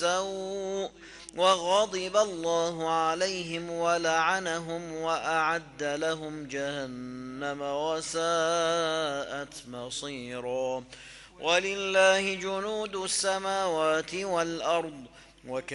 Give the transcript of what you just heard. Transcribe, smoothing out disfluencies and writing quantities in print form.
السوء وغضب الله عليهم ولعنهم وأعد لهم جهنم وساءت مصيرا. ولله جنود السماوات والأرض